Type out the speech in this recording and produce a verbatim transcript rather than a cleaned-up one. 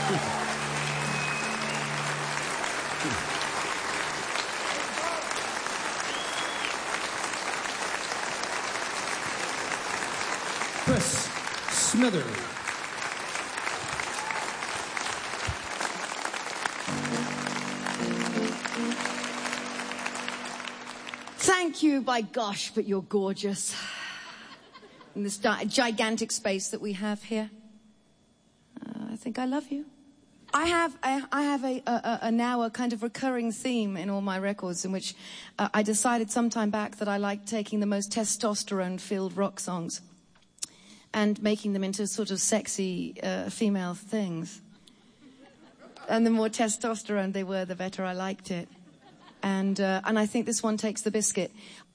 Chris Smither. Thank you, by gosh, but you're gorgeous. In this di- gigantic space that we have here. Uh, I think I love you. I have, I, I have a, a, a now a kind of recurring theme in all my records in which uh, I decided some time back that I like taking the most testosterone-filled rock songs and making them into sort of sexy uh, female things. And the more testosterone they were, the better I liked it. And uh, and I think this one takes the biscuit.